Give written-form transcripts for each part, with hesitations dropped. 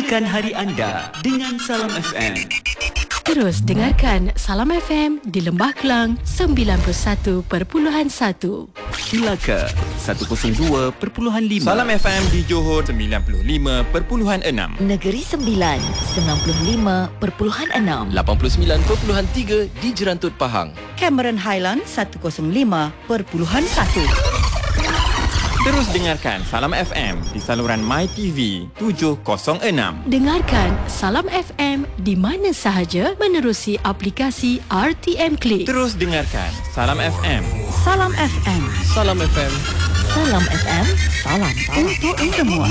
Mulakan hari anda dengan Salam FM. Terus dengarkan Salam FM di Lembah Kelang 91.1, Melaka 102.5, Salam FM di Johor 95.6, Negeri Sembilan 95.6, 89.3 di Jerantut Pahang, Cameron Highland 105.1. Terus dengarkan Salam FM di saluran MyTV 706. Dengarkan Salam FM di mana sahaja menerusi aplikasi RTM Click. Terus dengarkan Salam FM. Salam FM. Salam FM. Salam FM, salam Untuk semua.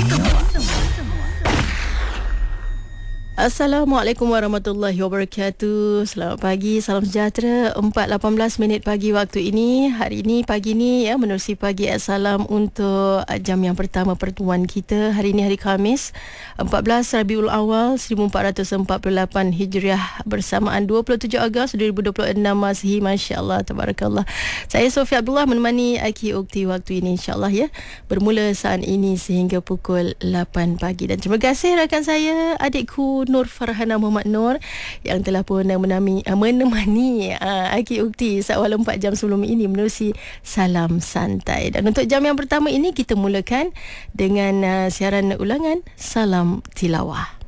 Assalamualaikum warahmatullahi wabarakatuh. Selamat pagi, salam sejahtera. 4.18 minit pagi waktu ini. Hari ini, pagi ni menerusi pagi Assalam untuk jam yang pertama pertemuan kita. Hari ini hari Khamis, 14 Rabiul Awal 1448 Hijriah, bersamaan 27 Ogos 2026 Masihi. Masya-Allah, tabarakallah. Saya Sofia Abdullah menemani Aki Ukti waktu ini, insya-Allah bermula saat ini sehingga pukul 8 pagi. Dan terima kasih rakan saya, adikku Nur Farhana Muhammad Nur, yang telah pun menemani Aki Ukti seawal 4 jam sebelum ini menerusi Salam Santai. Dan untuk jam yang pertama ini kita mulakan dengan siaran ulangan Salam Tilawah.